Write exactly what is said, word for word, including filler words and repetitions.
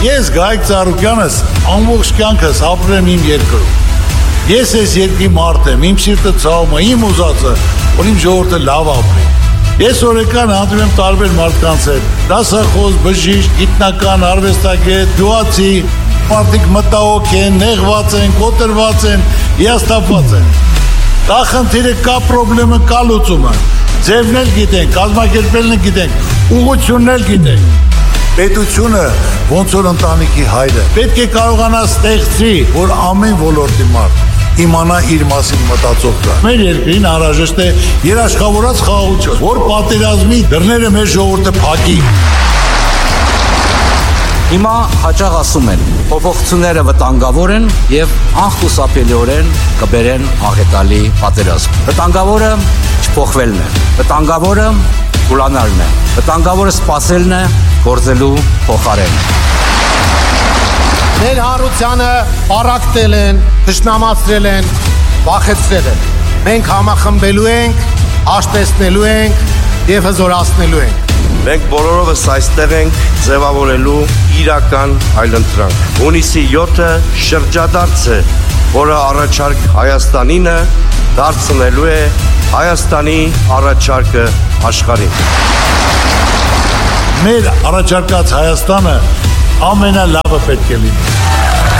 Ես Գայք Ծառուկյանս ամբողջ կյանքս ապրել եմ իմ երկրում։ Ես այս երկրի մարդ եմ, իմ սիրտը ցավում է, իմ ուզածը, որ իմ ժողովուրդը լավ ապրի։ Ես օրեկան հանդիպում եմ տարբեր մարդկանց հետ՝ դասախոս, բժիշկ, գիտնական, արվեստագետ, գյուղացի, մարդիկ մտահոգ են, նեղված են, կոտրված են, հիասթափված են։ Դա խնդիրը կա, պրոբլեմը կա, լուծումը։ Ձևն էլ գիտենք, կազմակերպելն էլ գիտենք, ուղղությունն էլ գիտենք։ Պետությունը ոնց որ ընտանիքի հայրը պետք է կարողանա ստեղծի, որ ամեն ոլորտի մարդ իմանա իր մասին մտածող կա։ Մեր երկրին անհրաժեշտ է երաշխավորած խաղաղություն, որ պատերազմի դռները մեր ժողովուրդը փակի։ Հիմա հաճախ ասում են, փոփոխությունները վտանգավոր են եւ անխուսափելիորեն կբերեն աղետալի պատերազմ։ Վտանգավորը չփոխվելն է, վտանգավորը ուլանալն է, վտանգավորը սпасելն է գործելու փոխարեն։ Մեր հարությանը առակտել են, թշնամացրել են, վախեցրել են։ Մենք համախմբելու ենք, հաշտեցնելու ենք եւ հզորացնելու ենք։ Մենք բոլորովս այստեղ ենք ձևավորելու իրական այլընտրանք։ Հունիսի յոթը շրջադարձ է, որը առաջարկ Հայաստանինը դարձնելու է Հայաստանի առաջարկը աշխարհին։ Մեր առաջարկած Հայաստանը ամենալավը պետք է լինի։